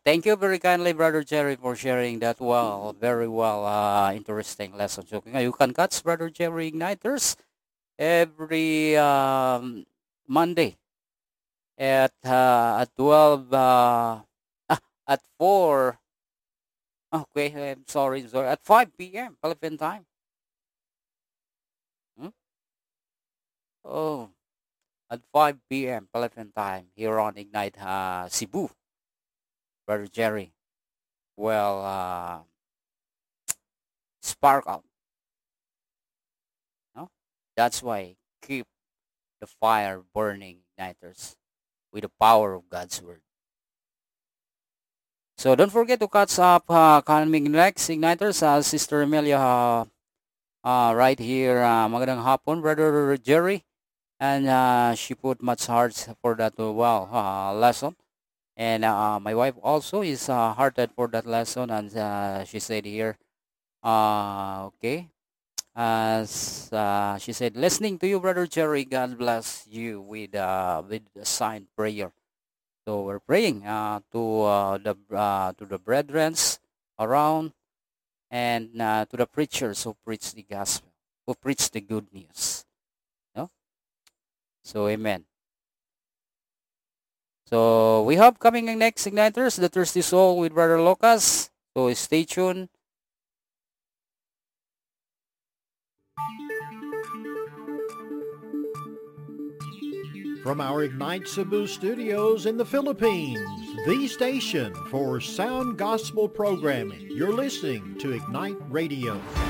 Thank you very kindly, Brother Jerry, for sharing that very well, interesting lesson. So you can catch Brother Jerry Igniters every Monday at 12 at 4. Okay, I'm sorry, at 5 p.m. Philippine time. Hmm? Oh, at 5 p.m. Philippine time here on Ignite Cebu, Brother Jerry. Well, spark out. No, that's why keep the fire burning, igniters, with the power of God's word. So don't forget to catch up coming next, igniters. Sister Emilia, right here. Magandang hapon, Brother Jerry. And she put much heart for that lesson. And my wife also is hearted for that lesson. And she said here, okay. As she said, listening to you, Brother Jerry, God bless you with a signed prayer. So we're praying to the brethrens around and to the preachers who preach the gospel, who preach the good news. No? So amen. So we have coming in next igniters, the Thirsty Soul with Brother Lucas. So stay tuned. From our Ignite Cebu studios in the Philippines, the station for sound gospel programming, you're listening to Ignite Radio.